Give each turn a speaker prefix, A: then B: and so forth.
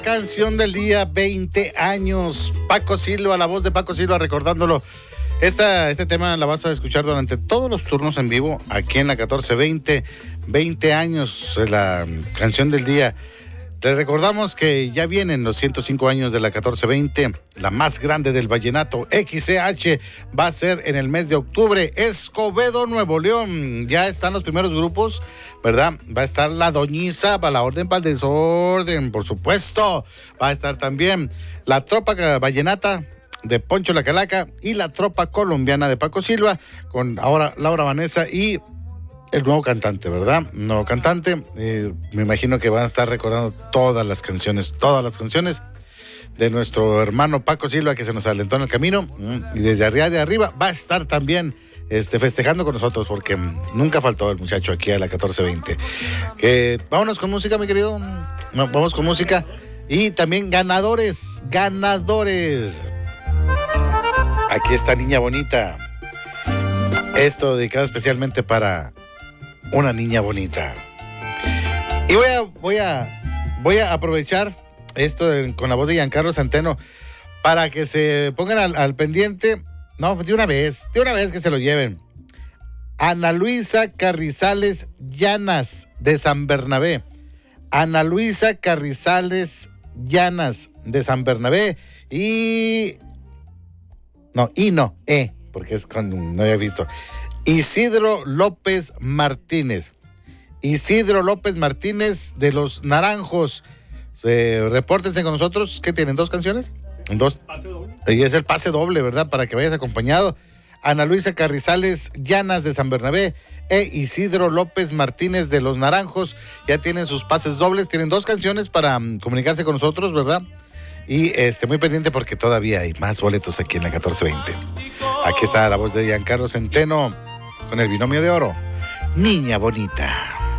A: Canción del día, 20 años. Paco Silva, la voz de Paco Silva recordándolo. Este tema la vas a escuchar durante todos los turnos en vivo aquí en la 1420. 20 años, la canción del día. Les recordamos que ya vienen los 105 años de la 1420, la más grande del vallenato. XCH va a ser en el mes de octubre, Escobedo, Nuevo León. Ya están los primeros grupos, ¿verdad? Va a estar la Doñiza, para la Orden para el Desorden, por supuesto. Va a estar también la Tropa Vallenata de Poncho la Calaca y la Tropa Colombiana de Paco Silva, con ahora Laura Vanessa y el nuevo cantante, ¿verdad? Nuevo cantante. Me imagino que van a estar recordando todas las canciones de nuestro hermano Paco Silva, que se nos alentó en el camino. Y desde allá de arriba va a estar también festejando con nosotros, porque nunca faltó el muchacho aquí a la 1420. Vámonos con música, mi querido. Vamos con música. Y también ganadores. Aquí está Niña Bonita. Esto dedicado especialmente para una niña bonita. Y voy a aprovechar esto con la voz de Giancarlo Centeno para que se pongan al pendiente. No, de una vez que se lo lleven. Ana Luisa Carrizales Llanas de San Bernabé. Ana Luisa Carrizales Llanas de San Bernabé. Porque es con, no había visto. Isidro López Martínez de Los Naranjos. Repórtense con nosotros. ¿Qué tienen? ¿2 canciones? Dos. Pase doble. Y es el pase doble, ¿verdad? Para que vayas acompañado. Ana Luisa Carrizales Llanas de San Bernabé e Isidro López Martínez de Los Naranjos. Ya tienen sus pases dobles. Tienen 2 canciones para comunicarse con nosotros, ¿verdad? Y muy pendiente porque todavía hay más boletos aquí en la 1420. Aquí está la voz de Giancarlo Centeno con el binomio de oro. Niña Bonita.